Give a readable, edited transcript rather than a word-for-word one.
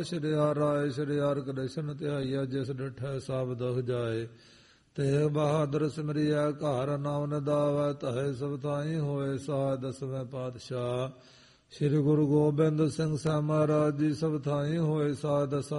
ਸ਼੍ਰੀ ਹਰਿ ਰਾਏ ਸ਼੍ਰੀ ਹਰਿ ਕ੍ਰਿਸ਼ਨ ਧਿਆਈਆ ਜਿਸ ਡਿਠੈ ਸਭ ਦੁਖ ਜਾਏ। ਤੇਗ ਬਹਾਦਰ ਸਿਮਰਿਆ ਘਰ ਨਾਮ ਨਿਦਾਵੈ ਤਹੈ ਸਭ ਥਾਈ ਹੋਏ ਸਾ। ਦਸਵੇਂ ਪਾਤਸ਼ਾਹ ਸ੍ਰੀ ਗੁਰੂ ਗੋਬਿੰਦ ਸਿੰਘ ਸਾਹਿਬ ਮਹਾਰਾਜ ਜੀ ਸਭ ਥਾਈ ਹੋਏ ਸਾ। ਦਸਾਂ